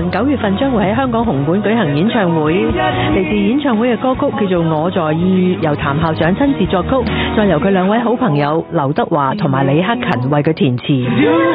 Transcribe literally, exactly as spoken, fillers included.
文九月份將會喺香港紅館舉行演唱會，嚟自演唱會嘅歌曲叫做《我在意》，由譚校長親自作曲，再由佢兩位好朋友劉德華同埋李克勤為佢填詞。